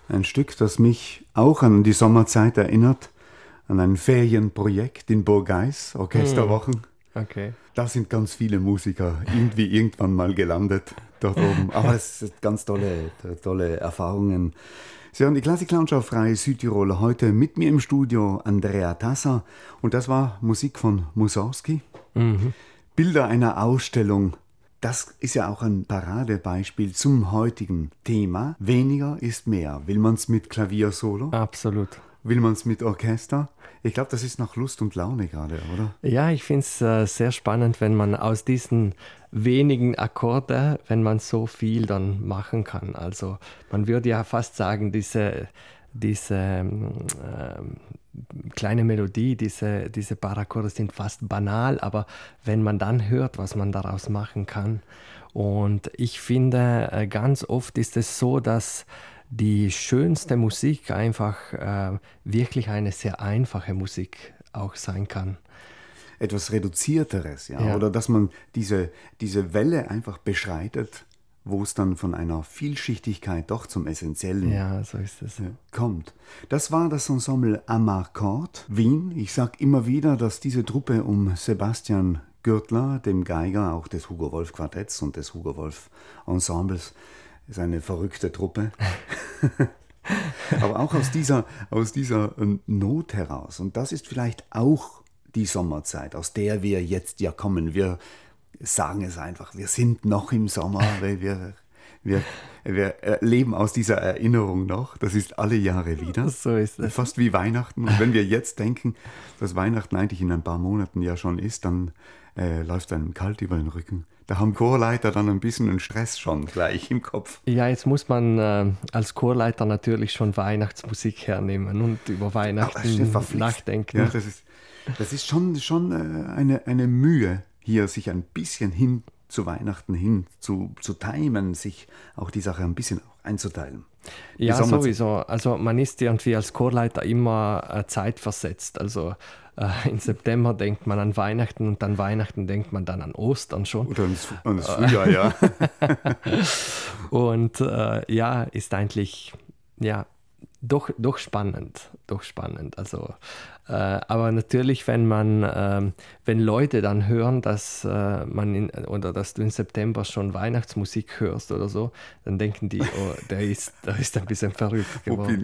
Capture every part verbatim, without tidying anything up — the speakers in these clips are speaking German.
Ein Stück, das mich auch an die Sommerzeit erinnert, an ein Ferienprojekt in Burgeis, Orchesterwochen. Okay. Da sind ganz viele Musiker irgendwie irgendwann mal gelandet dort oben. Aber es sind ganz tolle, tolle Erfahrungen. Sie hören die Klassik-Lounge auf Freie Südtirol. Heute mit mir im Studio Andrea Tasser. Und das war Musik von Mussorgsky. Mhm. Bilder einer Ausstellung. Das ist ja auch ein Paradebeispiel zum heutigen Thema. Weniger ist mehr. Will man es mit Klaviersolo? Absolut. Will man es mit Orchester? Ich glaube, das ist nach Lust und Laune gerade, oder? Ja, ich finde es äh, sehr spannend, wenn man aus diesen wenigen Akkorde, wenn man so viel dann machen kann. Also man würde ja fast sagen, diese, diese ähm, kleine Melodie, diese, diese paar Akkorde sind fast banal, aber wenn man dann hört, was man daraus machen kann. Und ich finde, äh, ganz oft ist es so, dass die schönste Musik einfach äh, wirklich eine sehr einfache Musik auch sein kann. Etwas Reduzierteres, ja. Ja. Oder dass man diese, diese Welle einfach beschreitet, wo es dann von einer Vielschichtigkeit doch zum Essentiellen Ja, so ist es. äh, kommt. Das war das Ensemble Amarcord, Wien. Ich sage immer wieder, dass diese Truppe um Sebastian Gürtler, dem Geiger auch des Hugo Wolf Quartetts und des Hugo Wolf Ensembles, ist eine verrückte Truppe. Aber auch aus dieser, aus dieser ähm, Not heraus. Und das ist vielleicht auch die Sommerzeit, aus der wir jetzt ja kommen. Wir sagen es einfach, wir sind noch im Sommer, weil wir, wir, wir leben aus dieser Erinnerung noch. Das ist alle Jahre wieder. So ist es. Fast wie Weihnachten. Und wenn wir jetzt denken, dass Weihnachten eigentlich in ein paar Monaten ja schon ist, dann äh, läuft einem kalt über den Rücken. Da haben Chorleiter dann ein bisschen einen Stress schon gleich im Kopf. Ja, jetzt muss man äh, als Chorleiter natürlich schon Weihnachtsmusik hernehmen und über Weihnachten Ach, nachdenken. Ja, das ist, das ist schon, schon äh, eine, eine Mühe, hier sich ein bisschen hin zu Weihnachten hin zu, zu timen, sich auch die Sache ein bisschen auch einzuteilen. Ja, Sommerzeit. sowieso. Also man ist irgendwie als Chorleiter immer äh, zeitversetzt. Also äh, im September denkt man an Weihnachten und an Weihnachten denkt man dann an Ostern schon. Oder ans, an das Frühjahr, ja. Und äh, ja, ist eigentlich ja doch, doch spannend, doch spannend. Also, äh, aber natürlich, wenn man, äh, wenn Leute dann hören, dass äh, man in, oder dass du im September schon Weihnachtsmusik hörst oder so, dann denken die, oh, der ist, der ist ein bisschen verrückt Wo geworden. bin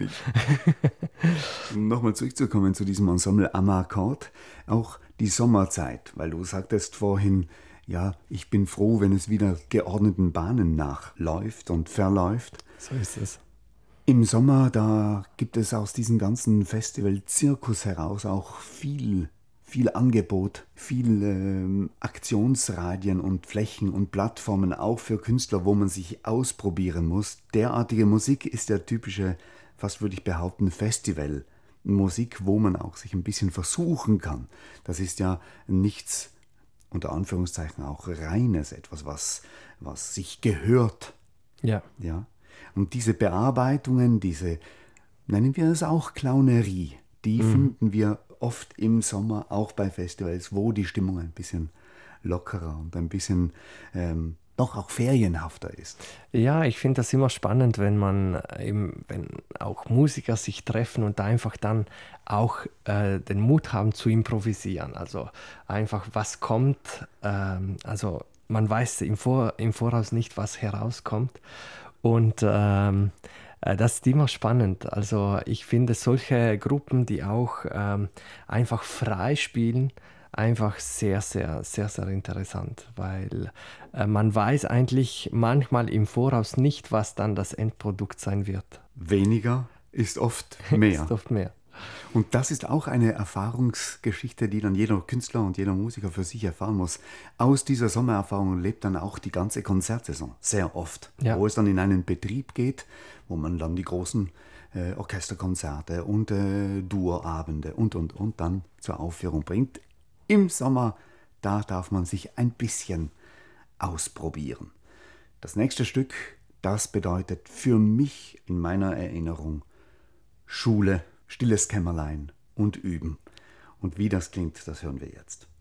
ich? Um nochmal zurückzukommen zu diesem Ensemble Amarcord, auch die Sommerzeit, weil du sagtest vorhin, ja, ich bin froh, wenn es wieder geordneten Bahnen nachläuft und verläuft. So ist es. Im Sommer, da gibt es aus diesem ganzen Festival-Zirkus heraus auch viel, viel Angebot, viel ähm, Aktionsradien und Flächen und Plattformen, auch für Künstler, wo man sich ausprobieren muss. Derartige Musik ist der typische, fast würde ich behaupten, Festival-Musik, wo man auch sich ein bisschen versuchen kann. Das ist ja nichts, unter Anführungszeichen auch Reines, etwas, was, was sich gehört. Ja. Ja. Und diese Bearbeitungen, diese, nennen wir es auch Clownerie, die mhm. finden wir oft im Sommer auch bei Festivals, wo die Stimmung ein bisschen lockerer und ein bisschen ähm, doch auch ferienhafter ist. Ja, ich finde das immer spannend, wenn man eben, wenn auch Musiker sich treffen und einfach dann auch äh, den Mut haben zu improvisieren. Also einfach, was kommt, ähm, also man weiß im, Vor- im Voraus nicht, was herauskommt. Und ähm, das ist immer spannend. Also ich finde solche Gruppen, die auch ähm, einfach frei spielen, einfach sehr, sehr, sehr, sehr interessant, weil äh, man weiß eigentlich manchmal im Voraus nicht, was dann das Endprodukt sein wird. Weniger ist oft mehr. ist oft mehr. Und das ist auch eine Erfahrungsgeschichte, die dann jeder Künstler und jeder Musiker für sich erfahren muss. Aus dieser Sommererfahrung lebt dann auch die ganze Konzertsaison, sehr oft. Ja. Wo es dann in einen Betrieb geht, wo man dann die großen äh, Orchesterkonzerte und äh, Duoabende und, und, und dann zur Aufführung bringt. Im Sommer, da darf man sich ein bisschen ausprobieren. Das nächste Stück, das bedeutet für mich in meiner Erinnerung Schule, stilles Kämmerlein und Üben. Und wie das klingt, das hören wir jetzt.